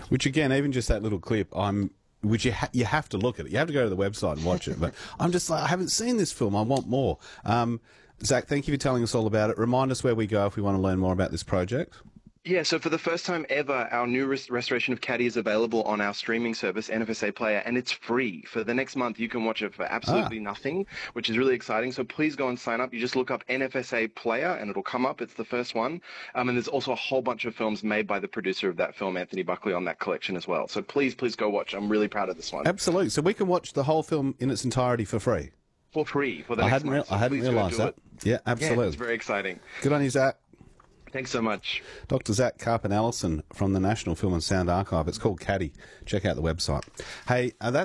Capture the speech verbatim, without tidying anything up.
Which again, even just that little clip, I'm. Which you ha- you have to look at it. You have to go to the website and watch it. But I'm just like, I haven't seen this film. I want more. Um, Zach, thank you for telling us all about it. Remind us where we go if we want to learn more about this project. Yeah, so for the first time ever, our new res- restoration of Caddy is available on our streaming service, N F S A Player, and it's free. For the next month, you can watch it for absolutely ah. nothing, which is really exciting. So please go and sign up. You just look up N F S A Player, and it'll come up. It's the first one. Um, and there's also a whole bunch of films made by the producer of that film, Anthony Buckley, on that collection as well. So please, please go watch. I'm really proud of this one. Absolutely. So we can watch the whole film in its entirety for free? For free. For the I next hadn't, re- month. So I hadn't realised that. It. Yeah, absolutely. Yeah, it's very exciting. Good on you, Zach. Thanks so much. Doctor Zach Carpenter-Ellison from the National Film and Sound Archive. It's called Caddy. Check out the website. Hey, uh, that